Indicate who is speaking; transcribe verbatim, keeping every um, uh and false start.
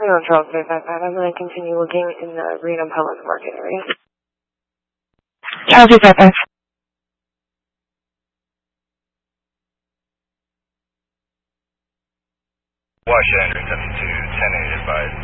Speaker 1: Reno Charles Bay five five. I'm going to continue looking in the Reno public market area. Charles Bay five five.
Speaker 2: Washington seventy-two, ten eight advised.